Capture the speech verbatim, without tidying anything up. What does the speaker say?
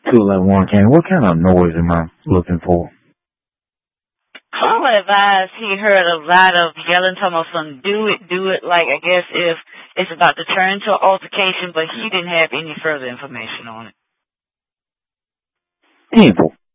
two eleven one County. What kind of noise am I looking for? Caller advised he heard a lot of yelling, talking about some do it, do it, like I guess if it's about to turn into an altercation, but he didn't have any further information on it. Info.